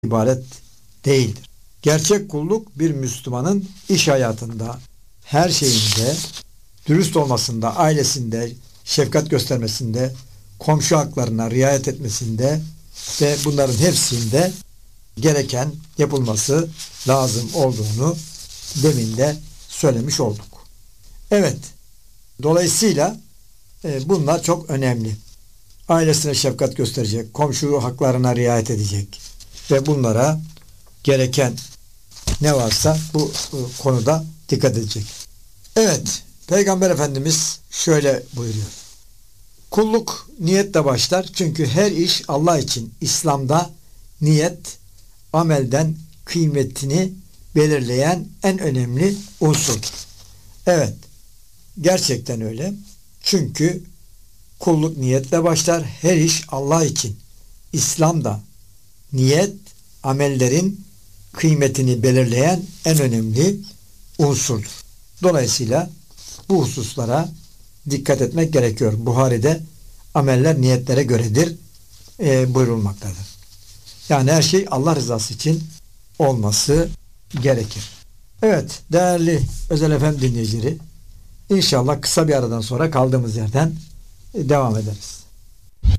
ibaret değildir. Gerçek kulluk bir Müslümanın iş hayatında, her şeyinde, dürüst olmasında, ailesinde, şefkat göstermesinde, komşu haklarına riayet etmesinde ve bunların hepsinde gereken yapılması lazım olduğunu demin de söylemiş olduk. Evet, dolayısıyla bunlar çok önemli. Ailesine şefkat gösterecek, komşu haklarına riayet edecek ve bunlara gereken ne varsa bu konuda dikkat edecek. Evet, Peygamber Efendimiz şöyle buyuruyor. Kulluk niyetle başlar çünkü her iş Allah için. İslam'da niyet amelden kıymetini belirleyen en önemli unsurdur. Evet, gerçekten öyle. Çünkü kulluk niyetle başlar. Her iş Allah için. İslam'da niyet amellerin kıymetini belirleyen en önemli unsurdur. Dolayısıyla bu hususlara dikkat etmek gerekiyor. Buhari'de ameller niyetlere göredir buyurulmaktadır. Yani her şey Allah rızası için olması gerekir. Evet, değerli Özel FM dinleyicileri, İnşallah kısa bir aradan sonra kaldığımız yerden devam ederiz.